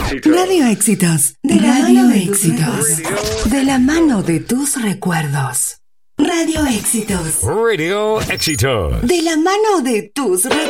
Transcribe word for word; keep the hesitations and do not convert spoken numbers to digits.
Radio Éxitos. De la mano de Éxitos. De la mano de tus recuerdos. Radio Éxitos. Radio Éxitos. De la mano de tus recuerdos.